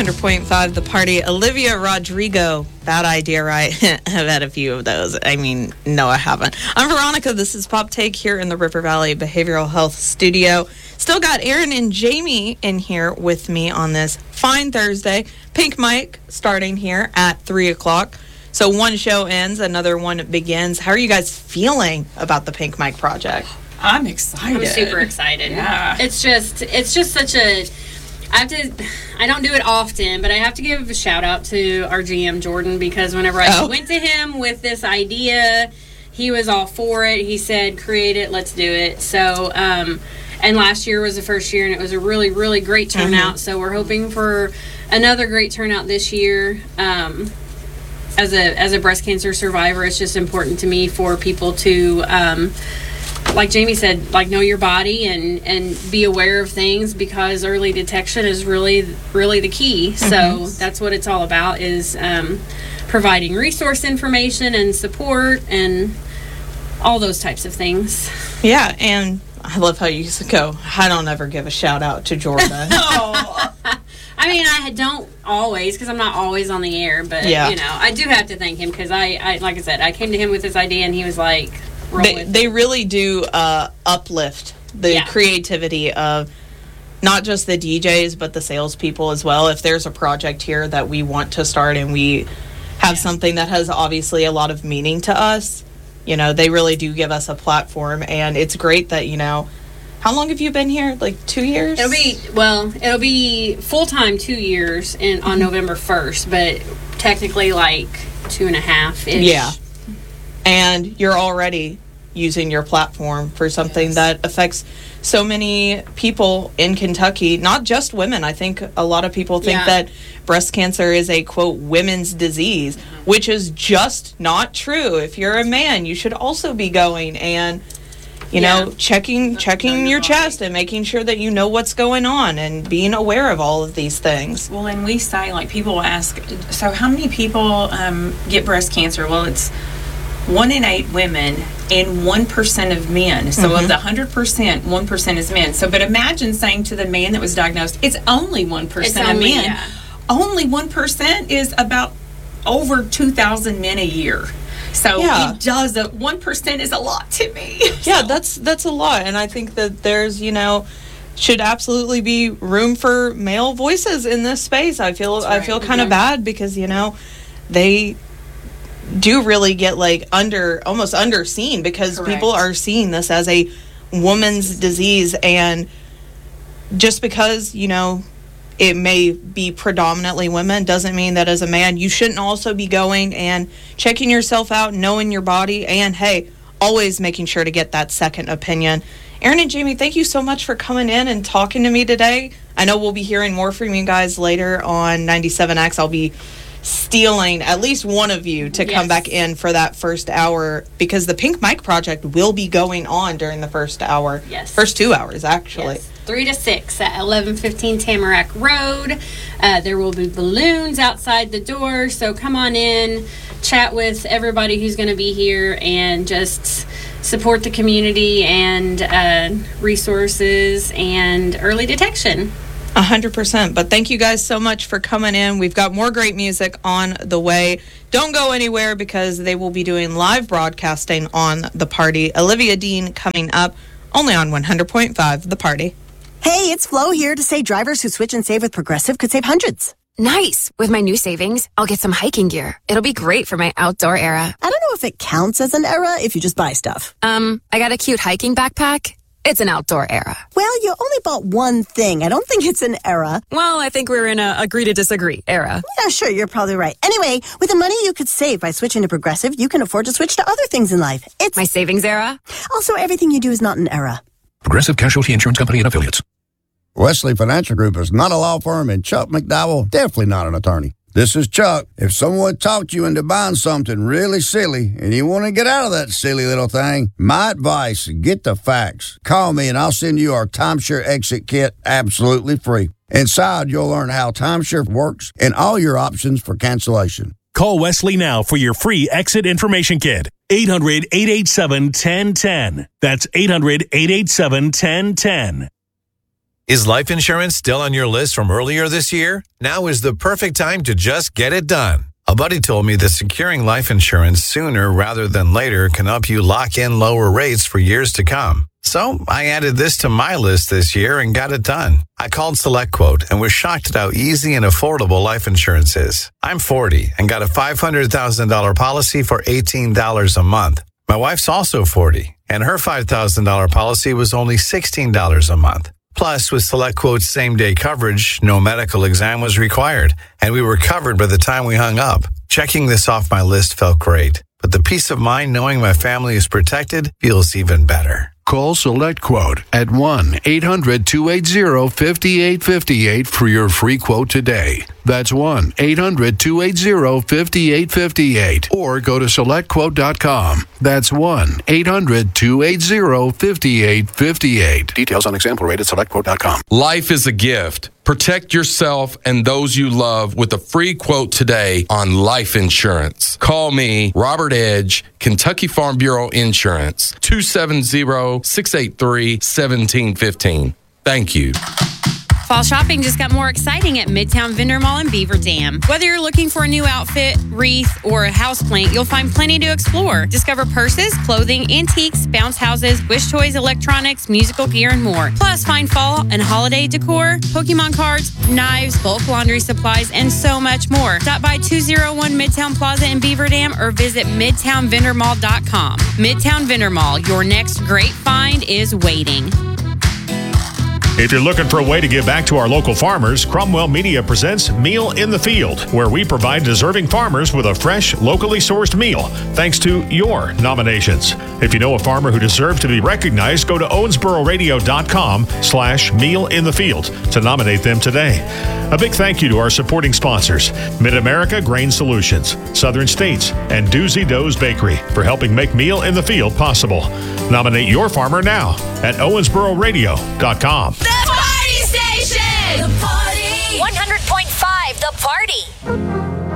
100.5 The Party. Olivia Rodrigo. Bad idea, right? I've had a few of those. I mean, no, I haven't. I'm Veronica. This is Pop Take here in the River Valley Behavioral Health Studio. Still got Aaron and Jamie in here with me on this fine Thursday. Pink Mike starting here at 3 o'clock. So one show ends, another one begins. How are you guys feeling about the Pink Mike project? I'm excited. I'm super excited. Yeah. It's just such a... I don't do it often, but I have to give a shout out to our GM, Jordan, because whenever I went to him with this idea, he was all for it. He said, create it, let's do it. So, and last year was the first year, and it was a really, really great turnout. So we're hoping for another great turnout this year. As a breast cancer survivor, it's just important to me for people to... like Jamie said, like know your body and be aware of things, because early detection is really, really the key. So that's what it's all about, is providing resource information and support and all those types of things. Yeah, and I love how you go, I don't ever give a shout out to Jordan. I mean, I don't always, because I'm not always on the air, but, you know, I do have to thank him, because I like I said, I came to him with this idea, and he was like... They really do uplift the creativity of not just the DJs, but the salespeople as well. If there's a project here that we want to start and we have something that has obviously a lot of meaning to us, you know, they really do give us a platform. And it's great that, you know, how long have you been here? Like 2 years? It'll be full-time 2 years on November 1st, but technically like 2.5-ish. Yeah. And you're already using your platform for something that affects so many people in Kentucky, not just women. I think a lot of people think that breast cancer is a, quote, women's disease, which is just not true. If you're a man, you should also be going and, you know, checking your chest and making sure that you know what's going on and being aware of all of these things. Well, and we say, like, people ask, so how many people get breast cancer? Well, it's 1 in 8 women and 1% of men. So of the 100%, 1% is men. So, but imagine saying to the man that was diagnosed, it's only 1% of men. Yeah. Only 1% is about over 2,000 men a year. So it does. 1% is a lot to me. Yeah, that's a lot. And I think that there's, you know, should absolutely be room for male voices in this space. I feel kind of bad because, you know, they do really get like almost underseen, because people are seeing this as a woman's disease, and just because, you know, it may be predominantly women doesn't mean that as a man you shouldn't also be going and checking yourself out, knowing your body, and hey, always making sure to get that second opinion. Aaron and Jamie, thank you so much for coming in and talking to me today. I know we'll be hearing more from you guys later on 97X. I'll be stealing at least one of you to come back in for that first hour, because the Pink Mike project will be going on during the first hour. Yes. First 2 hours, actually. Yes. 3 to 6 at 1115 Tamarack Road. There will be balloons outside the door, so come on in, chat with everybody who's going to be here, and just support the community and resources and early detection. 100%. But thank you guys so much for coming in. We've got more great music on the way. Don't go anywhere, because they will be doing live broadcasting on The Party. Olivia Dean coming up, only on 100.5 The Party. Hey, it's Flo here to say drivers who switch and save with Progressive could save hundreds. Nice. With my new savings, I'll get some hiking gear. It'll be great for my outdoor era. I don't know if it counts as an era if you just buy stuff. I got a cute hiking backpack. It's an outdoor era. Well, you only bought one thing. I don't think it's an era. Well, I think we're in a agree to disagree era. Yeah, sure, you're probably right. Anyway, with the money you could save by switching to Progressive, you can afford to switch to other things in life. It's my savings era. Also, everything you do is not an era. Progressive Casualty Insurance Company and Affiliates. Wesley Financial Group is not a law firm, and Chuck McDowell definitely not an attorney. This is Chuck. If someone talked you into buying something really silly and you want to get out of that silly little thing, my advice, get the facts. Call me and I'll send you our timeshare exit kit absolutely free. Inside, you'll learn how timeshare works and all your options for cancellation. Call Wesley now for your free exit information kit. 800-887-1010. That's 800-887-1010. Is life insurance still on your list from earlier this year? Now is the perfect time to just get it done. A buddy told me that securing life insurance sooner rather than later can help you lock in lower rates for years to come. So I added this to my list this year and got it done. I called SelectQuote and was shocked at how easy and affordable life insurance is. I'm 40 and got a $500,000 policy for $18 a month. My wife's also 40 and her $5,000 policy was only $16 a month. Plus, with SelectQuote's same-day coverage, no medical exam was required, and we were covered by the time we hung up. Checking this off my list felt great, but the peace of mind knowing my family is protected feels even better. Call SelectQuote at 1-800-280-5858 for your free quote today. That's 1-800-280-5858. Or go to SelectQuote.com. That's 1-800-280-5858. Details on example rate at SelectQuote.com. Life is a gift. Protect yourself and those you love with a free quote today on life insurance. Call me, Robert Edge, Kentucky Farm Bureau Insurance, 270-683-1715. Thank you. Fall shopping just got more exciting at Midtown Vendor Mall in Beaver Dam. Whether you're looking for a new outfit, wreath, or a houseplant, you'll find plenty to explore. Discover purses, clothing, antiques, bounce houses, wish toys, electronics, musical gear, and more. Plus, find fall and holiday decor, Pokemon cards, knives, bulk laundry supplies, and so much more. Stop by 201 Midtown Plaza in Beaver Dam or visit MidtownVendorMall.com. Midtown Vendor Mall, your next great find is waiting. If you're looking for a way to give back to our local farmers, Cromwell Media presents Meal in the Field, where we provide deserving farmers with a fresh, locally sourced meal, thanks to your nominations. If you know a farmer who deserves to be recognized, go to owensbororadio.com/mealinthefield to nominate them today. A big thank you to our supporting sponsors, Mid-America Grain Solutions, Southern States, and Doozy Doe's Bakery for helping make Meal in the Field possible. Nominate your farmer now at owensbororadio.com. That's